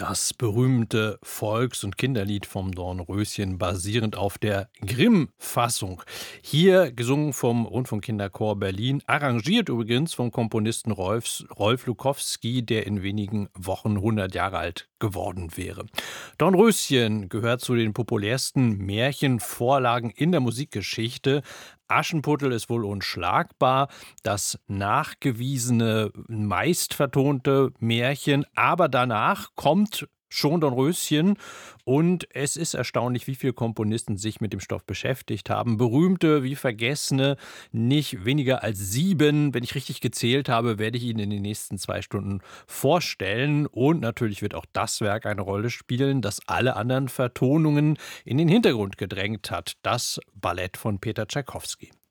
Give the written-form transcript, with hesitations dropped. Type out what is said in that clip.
Das berühmte Volks- und Kinderlied vom Dornröschen basierend auf der Grimm-Fassung. Hier gesungen vom Rundfunkkinderchor Berlin, arrangiert übrigens vom Komponisten Rolf Lukowski, der in wenigen Wochen 100 Jahre alt geworden wäre. Dornröschen gehört zu den populärsten Märchenvorlagen in der Musikgeschichte. Aschenputtel ist wohl unschlagbar, das nachgewiesene, meist vertonte Märchen, aber danach kommt schon Dornröschen und es ist erstaunlich, wie viele Komponisten sich mit dem Stoff beschäftigt haben. Berühmte wie vergessene, nicht weniger als 7. Wenn ich richtig gezählt habe, werde ich Ihnen in den nächsten 2 Stunden vorstellen. Und natürlich wird auch das Werk eine Rolle spielen, das alle anderen Vertonungen in den Hintergrund gedrängt hat. Das Ballett von Peter Tschaikowski.